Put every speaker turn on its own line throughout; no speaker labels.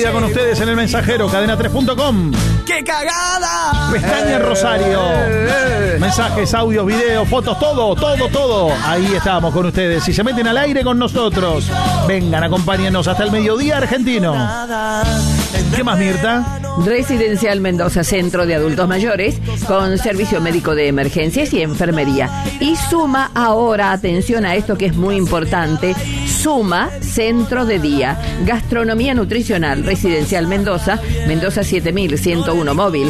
Enseguida con ustedes en El Mensajero, cadena3.com.
¡Qué cagada!
Pestaña en Rosario. Mensajes, audios, videos, fotos, todo. Ahí estamos con ustedes. Si se meten al aire con nosotros, vengan, acompáñenos hasta el mediodía argentino. ¿Qué más, Mirta?
Residencial Mendoza, centro de adultos mayores, con servicio médico de emergencias y enfermería. Y suma ahora, atención a esto que es muy importante, suma centro de día, gastronomía nutricional, Residencial Mendoza, Mendoza 7101 móvil,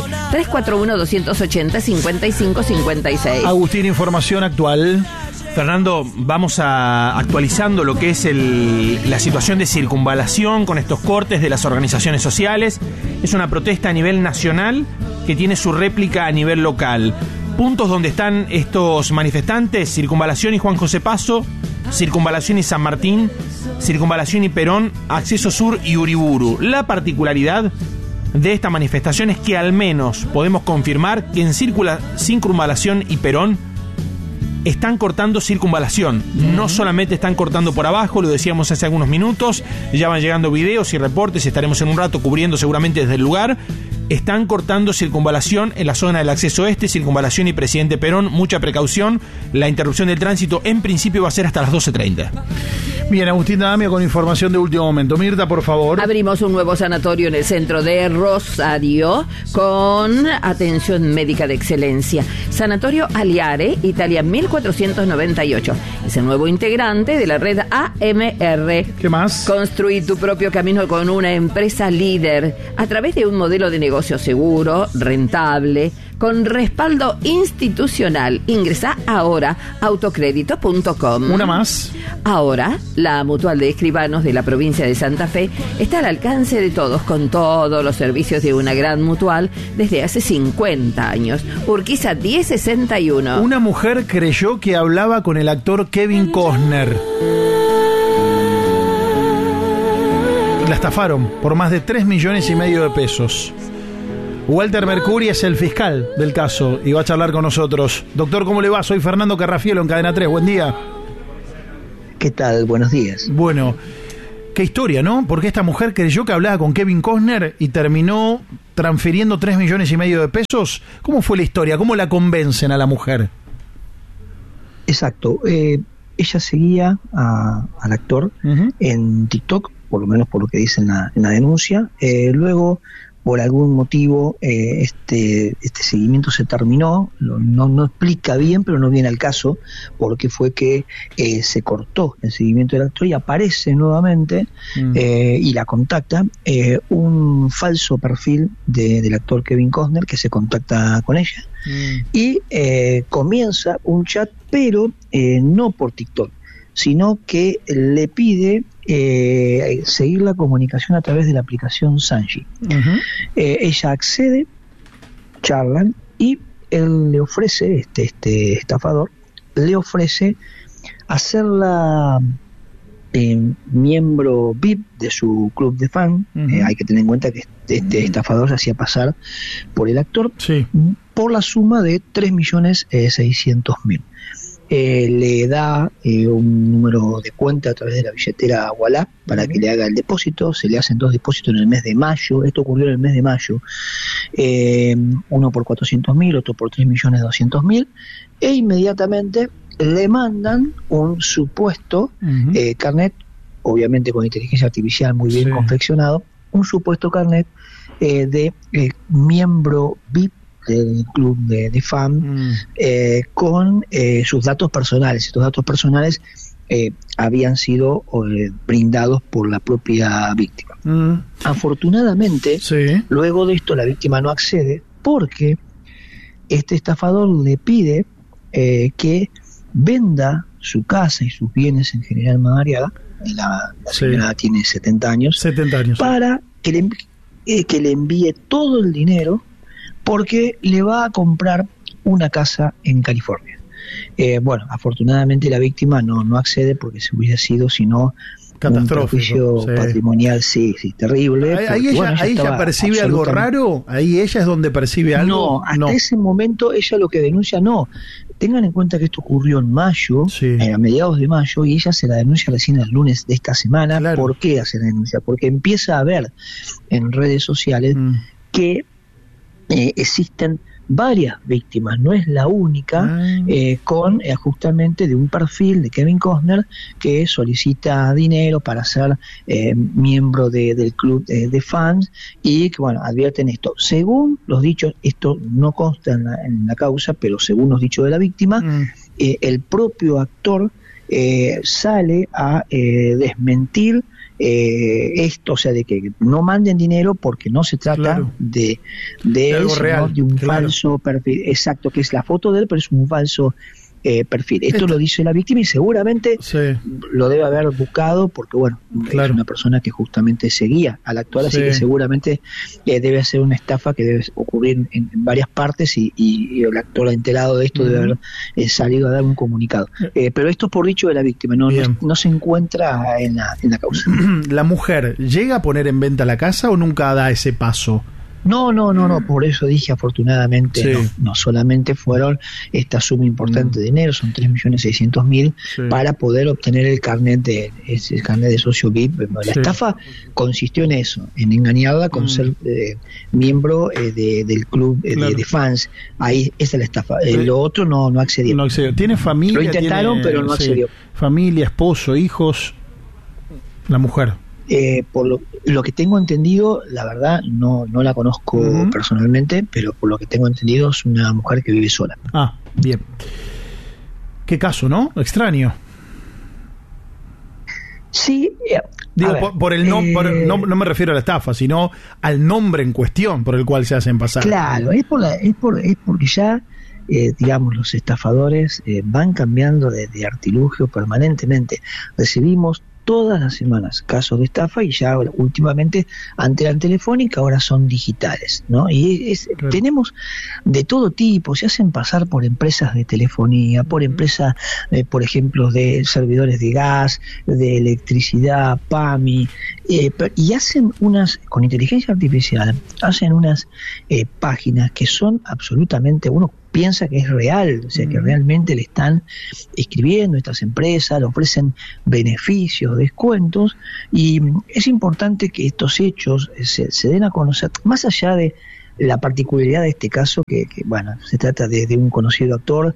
341-280-5556.
Agustín, información actual.
Fernando, vamos actualizando lo que es la situación de circunvalación con estos cortes de las organizaciones sociales. Es una protesta a nivel nacional que tiene su réplica a nivel local. Puntos donde están estos manifestantes: Circunvalación y Juan José Paso, Circunvalación y San Martín, Circunvalación y Perón, Acceso Sur y Uriburu. La particularidad de esta manifestación es que al menos podemos confirmar que en Circunvalación y Perón están cortando circunvalación. No solamente están cortando por abajo, lo decíamos hace algunos minutos, ya van llegando videos y reportes, estaremos en un rato cubriendo seguramente desde el lugar. Están cortando circunvalación en la zona del acceso este, Circunvalación y Presidente Perón. Mucha precaución, la interrupción del tránsito en principio va a ser hasta las 12:30.
Bien, Agustín Damio con información de último momento. Mirta, por favor.
Abrimos un nuevo sanatorio en el centro de Rosario con atención médica de excelencia. Sanatorio Aliare, Italia 1498. Es el nuevo integrante de la red AMR.
¿Qué más?
Construí tu propio camino con una empresa líder a través de un modelo de negocio seguro, rentable, con respaldo institucional. Ingresá ahora autocrédito.com.
Una más.
Ahora, la Mutual de Escribanos de la provincia de Santa Fe está al alcance de todos, con todos los servicios de una gran mutual desde hace 50 años. Urquiza 1061.
Una mujer creyó que hablaba con el actor Kevin Costner. La estafaron por más de 3,5 millones de pesos. Walter Mercuri es el fiscal del caso y va a charlar con nosotros. Doctor, ¿cómo le va? Soy Fernando Carrafielo en Cadena 3. Buen día.
¿Qué tal? Buenos días.
Bueno, qué historia, ¿no? Porque esta mujer creyó que hablaba con Kevin Costner y terminó transfiriendo 3,5 millones de pesos. ¿Cómo fue la historia? ¿Cómo la convencen a la mujer?
Exacto. Ella seguía al actor en TikTok, por lo menos por lo que dice en la denuncia. Luego, por algún motivo, este seguimiento se terminó. No explica bien, pero no viene al caso, porque fue que se cortó el seguimiento del actor y aparece nuevamente y la contacta un falso perfil del actor Kevin Costner, que se contacta con ella y comienza un chat, pero no por TikTok, sino que le pide seguir la comunicación a través de la aplicación Sanji. Ella accede, charlan y él le ofrece, este estafador le ofrece hacerla miembro VIP de su club de fan. Hay que tener en cuenta que este estafador se hacía pasar por el actor, por la suma de 3,600,000. Le da un número de cuenta a través de la billetera Wallah para que le haga el depósito. Se le hacen 2 depósitos en el mes de mayo. Esto ocurrió en el mes de mayo. Uno por 400,000, otro por 3,200,000, e inmediatamente le mandan un supuesto carnet, obviamente con inteligencia artificial muy bien confeccionado, un supuesto carnet de miembro VIP del club de fan, con sus datos personales. Estos datos personales habían sido brindados por la propia víctima. Afortunadamente, luego de esto la víctima no accede, porque este estafador le pide que venda su casa y sus bienes en General Madariaga. La señora tiene 70 años, para que le envíe todo el dinero, porque le va a comprar una casa en California. Bueno, afortunadamente la víctima no accede, porque se hubiese sido, sino un perjuicio patrimonial, terrible.
Ahí ella percibe algo raro. Ahí ella es donde percibe algo.
No, hasta ese momento ella lo que denuncia tengan en cuenta que esto ocurrió en mayo, a mediados de mayo, y ella se la denuncia recién el lunes de esta semana. Claro. ¿Por qué hace la denuncia? Porque empieza a ver en redes sociales que existen varias víctimas, no es la única, con justamente de un perfil de Kevin Costner que solicita dinero para ser miembro del club de fans, y que, bueno, advierten esto. Según los dichos, esto no consta en la causa, pero según los dichos de la víctima, el propio actor sale a desmentir esto, o sea, de que no manden dinero porque no se trata de él, sino de un falso perfil. Exacto, que es la foto de él, pero es un falso perfil. Esto lo dice la víctima y seguramente lo debe haber buscado porque, bueno, es una persona que justamente seguía al actor, así que seguramente debe ser una estafa que debe ocurrir en varias partes y el actor enterado de esto debe haber salido a dar un comunicado. Pero esto por dicho de la víctima, no se encuentra en la causa.
¿La mujer llega a poner en venta la casa o nunca da ese paso?
No, por eso dije afortunadamente no solamente fueron esta suma importante de dinero, son 3.600.000 para poder obtener el carnet de socio VIP. La estafa consistió en eso, en engañarla con ser miembro del club de fans. Ahí esa es la estafa. Lo otro no accedió.
No accedió. ¿Tiene familia?
Lo intentaron, pero no accedió.
Familia, esposo, hijos, la mujer.
Por lo que tengo entendido, la verdad no la conozco personalmente, pero por lo que tengo entendido es una mujer que vive sola.
Ah, bien. Qué caso, ¿no? Extraño.
Sí.
Digo, por el no me refiero a la estafa, sino al nombre en cuestión por el cual se hacen pasar.
Claro, es porque ya digamos, los estafadores van cambiando de artilugio permanentemente. Recibimos todas las semanas casos de estafa y ya últimamente ante la telefónica ahora son digitales, ¿no? Y tenemos de todo tipo, se hacen pasar por empresas de telefonía, por empresas, por ejemplo, de servidores de gas, de electricidad, PAMI, y hacen con inteligencia artificial, hacen unas páginas que son absolutamente, uno piensa que es real, o sea, que realmente le están escribiendo estas empresas, le ofrecen beneficios, descuentos, y es importante que estos hechos se den a conocer, más allá de la particularidad de este caso, que bueno, se trata de un conocido actor,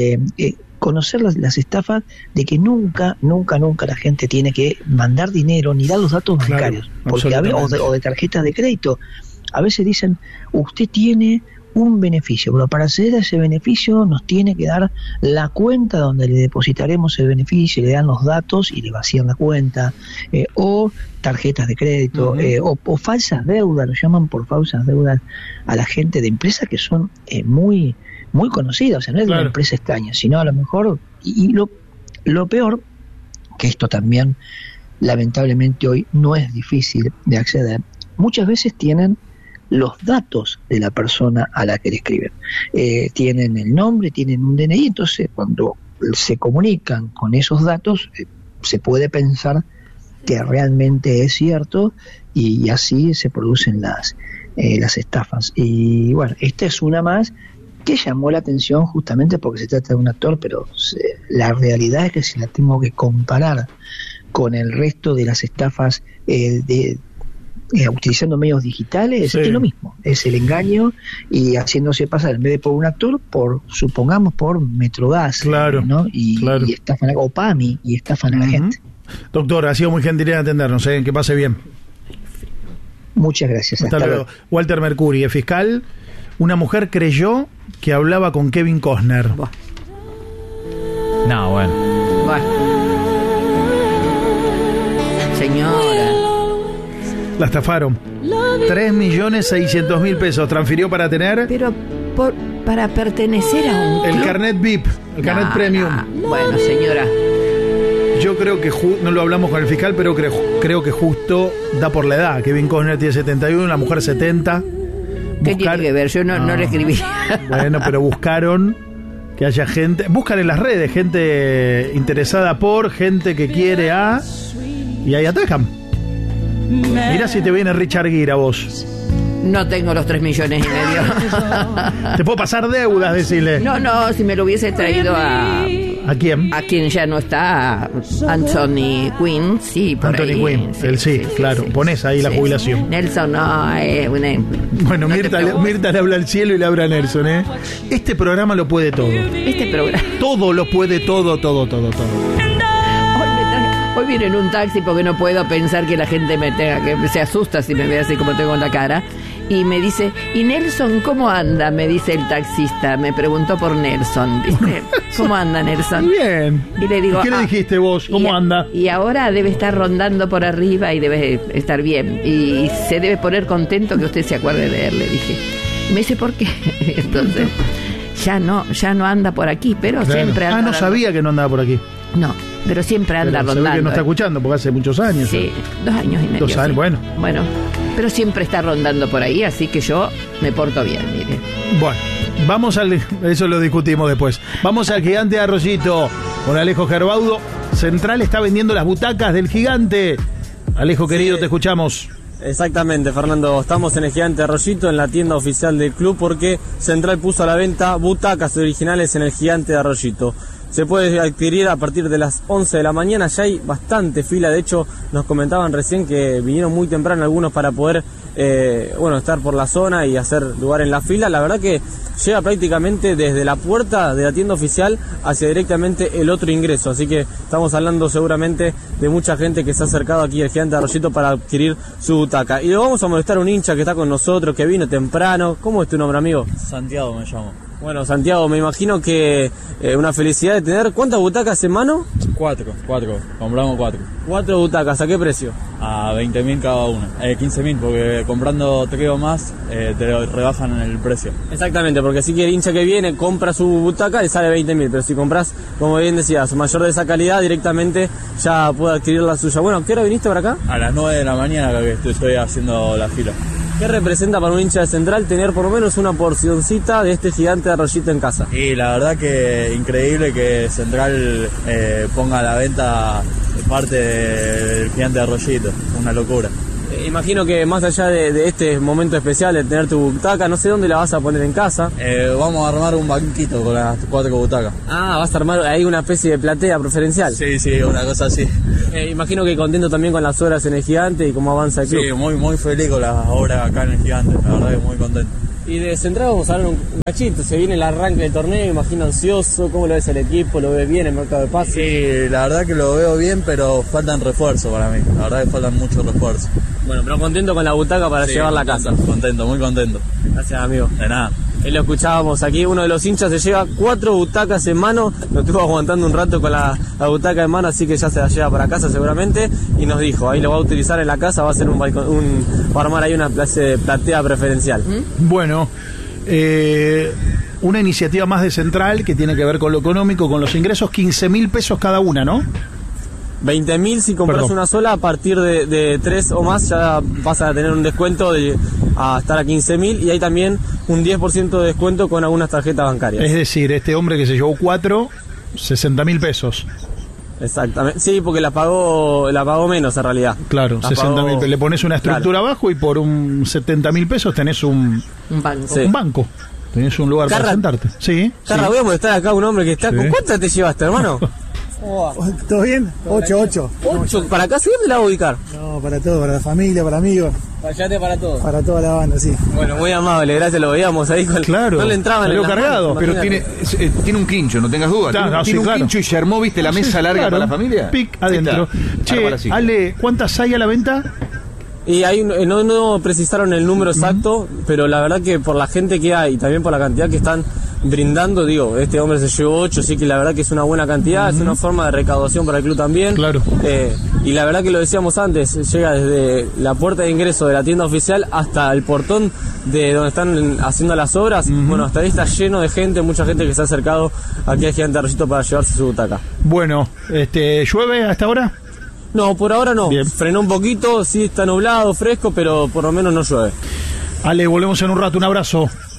conocer las estafas, de que nunca la gente tiene que mandar dinero ni dar los datos bancarios, porque o de tarjetas de crédito. A veces dicen, usted tiene un beneficio, pero para acceder a ese beneficio nos tiene que dar la cuenta donde le depositaremos el beneficio, le dan los datos y le vacían la cuenta, o tarjetas de crédito, o falsas deudas, lo llaman por falsas deudas a la gente de empresas que son muy muy conocidas, o sea, no es de una empresa extraña, sino a lo mejor, y lo peor, que esto también lamentablemente hoy no es difícil de acceder, muchas veces tienen los datos de la persona a la que le escriben. Tienen el nombre, tienen un DNI, entonces cuando se comunican con esos datos, se puede pensar que realmente es cierto y así se producen las estafas. Y bueno, esta es una más que llamó la atención justamente porque se trata de un actor, pero la realidad es que si la tengo que comparar con el resto de las estafas utilizando medios digitales, es lo mismo, es el engaño y haciéndose pasar en vez de por un actor, supongamos por Metrogas, ¿no? Y estafan o PAMI y estafan a la gente.
Doctor, ha sido muy gentil en atendernos, que pase bien.
Muchas gracias.
Hasta luego. Walter Mercuri, fiscal. Una mujer creyó que hablaba con Kevin Costner.
No, bueno.
Señora.
La estafaron. 3.600.000 pesos transfirió para tener.
Pero para pertenecer a un club.
El carnet VIP, el carnet premium.
Bueno, señora.
Yo creo que no lo hablamos con el fiscal, pero creo que justo da por la edad. Kevin Costner tiene 71, la mujer 70.
¿Qué tiene que ver? Yo no le escribí.
Bueno, pero buscaron que haya gente. Buscan en las redes gente interesada por, gente que quiere y ahí atacan. Mirá si te viene Richard Gere a vos.
No tengo los 3,5 millones.
Te puedo pasar deudas, decirle.
No, si me lo hubiese traído a...
¿A quién?
A quien ya no está, Anthony Quinn, sí, por
Anthony
ahí.
Quinn, él sí, claro. Ponés ahí la jubilación.
Nelson no,
Bueno, Mirta le habla al cielo y le habla a Nelson, ¿eh? Este programa lo puede todo.
Este programa.
Todo lo puede, todo.
Hoy vine en un taxi porque no puedo pensar que la gente que se asusta si me ve así como tengo en la cara. Y me dice, ¿y Nelson cómo anda? Me dice el taxista, me preguntó por Nelson, ¿viste? ¿Cómo anda Nelson?
Bien.
Y le digo,
¿qué le dijiste vos? ¿Cómo anda?
Y ahora debe estar rondando por arriba y debe estar bien. Y se debe poner contento que usted se acuerde de él, le dije. Y me dice, ¿por qué? Entonces, ya no anda por aquí, pero claro. Siempre anda.
No sabía que no andaba por aquí.
No, pero siempre anda rondando.
Se ve que no está escuchando porque hace muchos años.
Sí, 2 años y medio.
2 años,
sí.
Bueno,
pero siempre está rondando por ahí, así que yo me porto bien, mire.
Bueno, vamos eso lo discutimos después. Vamos al Gigante de Arroyito con Alejo Gerbaudo. Central está vendiendo las butacas del Gigante. Alejo, querido, te escuchamos.
Exactamente, Fernando. Estamos en el Gigante Arroyito, en la tienda oficial del club, porque Central puso a la venta butacas originales en el Gigante de Arroyito. Se puede adquirir a partir de las 11 de la mañana, ya hay bastante fila, de hecho nos comentaban recién que vinieron muy temprano algunos para poder estar por la zona y hacer lugar en la fila. La verdad que llega prácticamente desde la puerta de la tienda oficial hacia directamente el otro ingreso, así que estamos hablando seguramente de mucha gente que se ha acercado aquí al Gigante de Arroyito para adquirir su butaca. Y lo vamos a molestar a un hincha que está con nosotros, que vino temprano. ¿Cómo es tu nombre, amigo?
Santiago me llamo.
Bueno, Santiago, me imagino que una felicidad de tener... ¿Cuántas butacas en mano?
4, compramos 4.
4 butacas, ¿a qué precio?
A 20.000 cada una, 15.000, porque comprando 3 o más te rebajan el precio.
Exactamente, porque si que el hincha que viene compra su butaca y sale 20.000, pero si compras, como bien decías, mayor de esa calidad, directamente ya puede adquirir la suya. Bueno, ¿a qué hora viniste para acá?
A las 9 de la mañana que estoy haciendo la fila.
¿Qué representa para un hincha de Central tener por lo menos una porcioncita de este Gigante de Arroyito en casa?
Y la verdad que increíble que Central ponga a la venta parte del Gigante de Arroyito, una locura.
Imagino que más allá de este momento especial de tener tu butaca, no sé dónde la vas a poner en casa.
Vamos a armar un banquito con las 4 butacas.
Ah, vas a armar ahí una especie de platea preferencial.
Sí, una cosa así.
Imagino que contento también con las obras en el Gigante y cómo avanza el club.
Sí, muy feliz con las obras acá en el Gigante, la verdad que muy contento.
Y de Central vamos a hablar un cachito, se viene el arranque del torneo, imagino ansioso, ¿cómo lo ves el equipo? ¿Lo ves bien el mercado de pases?
Sí, la verdad que lo veo bien, pero faltan refuerzos para mí, la verdad que faltan muchos refuerzos.
Bueno, pero contento con la butaca para llevarla a casa.
Contento, muy contento.
Gracias, amigo.
De nada.
Lo escuchábamos aquí, uno de los hinchas se lleva 4 butacas en mano, lo estuvo aguantando un rato con la butaca en mano, así que ya se la lleva para casa seguramente, y nos dijo, ahí lo va a utilizar en la casa, va a ser va a armar ahí una platea preferencial.
Bueno, una iniciativa más de Central que tiene que ver con lo económico, con los ingresos, 15.000 pesos cada una, ¿no?
20.000 si compras una sola, a partir de 3 o más ya vas a tener un descuento a estar a 15.000, y hay también un 10% de descuento con algunas tarjetas bancarias.
Es decir, este hombre que se llevó 4, 60.000 pesos.
Exactamente, sí, porque la pagó menos en realidad.
Claro, 60.000, le pones una estructura abajo y por un 70.000 pesos tenés un banco. Sí. Un banco. Tenés un lugar para sentarte. Sí.
Carra, voy a molestar acá a un hombre que está... Sí. ¿Con cuántas te llevaste, hermano?
¿Todo bien? 8.
¿Para acá? ¿Dónde la voy a ubicar?
No, para todo, para la familia, para amigos.
Para todo.
Para toda la banda, sí.
Bueno, muy amable, gracias, lo veíamos ahí con...
Claro.
No le entraban en
cargado.
Pero tiene un quincho, no tengas duda. Tiene un quincho y se armó, ¿viste? La mesa larga para la familia.
Pic adentro. Che, Ale, ¿cuántas hay a la venta?
Y hay no precisaron el número exacto, pero la verdad que por la gente que hay y también por la cantidad que están brindando, digo, este hombre se llevó 8, así que la verdad que es una buena cantidad, es una forma de recaudación para el club también.
Claro.
Y la verdad que lo decíamos antes, llega desde la puerta de ingreso de la tienda oficial hasta el portón de donde están haciendo las obras. Bueno, hasta ahí está lleno de gente, mucha gente que se ha acercado aquí al Gigante Arroyito para llevarse su butaca.
Bueno, ¿llueve hasta ahora?
No, por ahora no.
Bien.
Frenó un poquito, sí está nublado, fresco, pero por lo menos no llueve.
Ale, volvemos en un rato, un abrazo.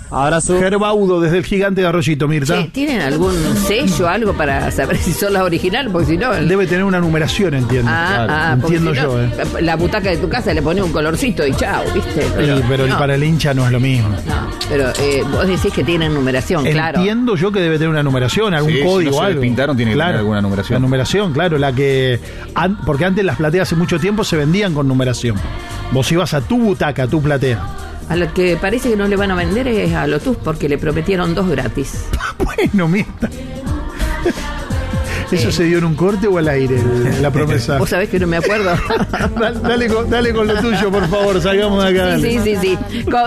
Abrazo.
Gerbaudo desde el Gigante de Arroyito, Mirta.
Che, ¿tienen algún sello, algo para saber si son las originales? Porque si no...
Debe tener una numeración, entiendo. Entiendo
si
yo,
La butaca de tu casa le pone un colorcito y chao, ¿viste?
Pero no. Para el hincha no es lo mismo.
No, pero vos decís que tienen numeración, claro.
Entiendo yo que debe tener una numeración, algún código,
si no
algo.
Pintaron, tiene que tener alguna numeración.
La numeración, claro, la que... Porque antes las plateas hace mucho tiempo se vendían con numeración. Vos ibas a tu butaca, a tu platea.
A lo que parece que no le van a vender es a Lotus porque le prometieron 2 gratis.
Bueno, Mirta. ¿Eso se dio en un corte o al aire, la promesa?
Vos sabés que no me acuerdo.
dale con lo tuyo, por favor, salgamos de acá.
Sí.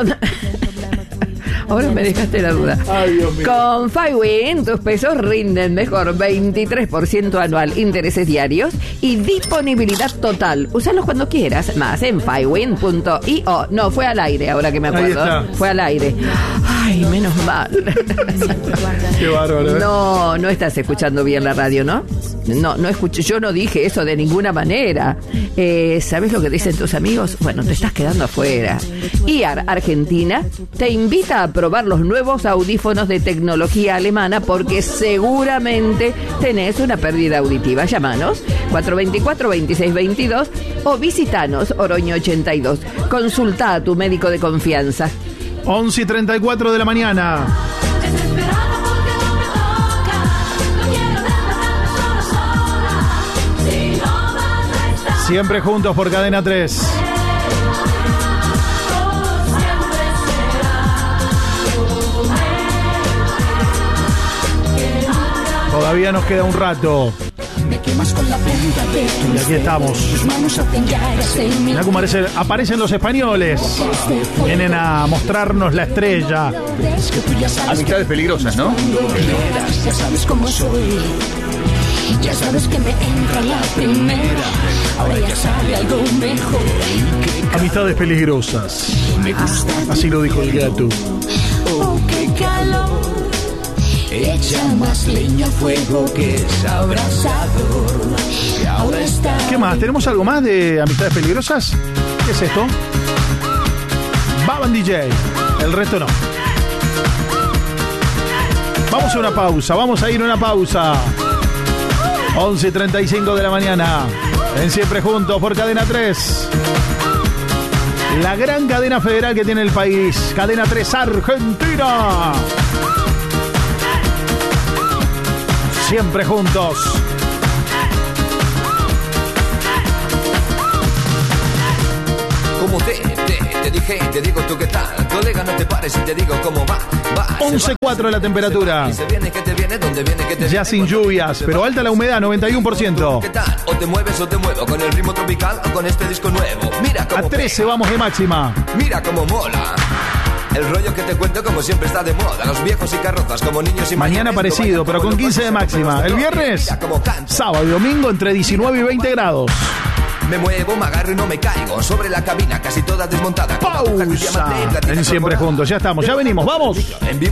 Ahora me dejaste la duda.
Ay, Dios mío.
Con FiWin, tus pesos rinden mejor 23% anual, intereses diarios y disponibilidad total. Úsalos cuando quieras, más en FiWin.io. No, fue al aire, ahora que me acuerdo. Fue al aire. Ay, menos mal.
Qué bárbaro.
No estás escuchando bien la radio, ¿no? No escucho. Yo no dije eso de ninguna manera. ¿Sabes lo que dicen tus amigos? Bueno, te estás quedando afuera. IAR Argentina te invita a probar los nuevos audífonos de tecnología alemana porque seguramente tenés una pérdida auditiva. Llámanos 424-2622 o visitanos Oroño 82. Consulta a tu médico de confianza.
11:34 de la mañana. Siempre juntos por Cadena 3. Todavía nos queda un rato. Y aquí estamos. Mirá cómo aparecen los españoles. Vienen a mostrarnos la estrella.
Amistades peligrosas, ¿no?
Ya sabes cómo soy. Ya sabes que me entra la primera. Ahora ya sale algo mejor.
Amistades peligrosas. Así lo dijo el gato.
Oh, qué calor. Echa más leña al fuego que es abrasador. Y ahora está.
¿Qué más? ¿Tenemos algo más de Amistades Peligrosas? ¿Qué es esto? Baban DJ. El resto no. Vamos a ir a una pausa. 11:35 de la mañana. En Siempre Juntos por Cadena 3. La gran cadena federal que tiene el país. Cadena 3 Argentina. Siempre juntos.
Como te dije, te digo tú qué tal. Colega, no te pares y te digo cómo va.
11:04 la temperatura. Ya sin lluvias, pero alta la humedad, 91%.
¿Qué tal? O te mueves o te muevo con el ritmo tropical o con este disco nuevo. Mira cómo
a 13 vamos de máxima.
Mira cómo mola. El rollo que te cuento como siempre está de moda. Los viejos y carrozas como niños y
mañana parecido, pero con 15 de máxima. El viernes, sábado y domingo entre 19 y 20 grados.
Me muevo, me agarro y no me caigo. Sobre la cabina casi toda desmontada.
Pausa. En Siempre Juntos, ya estamos, ya venimos, vamos.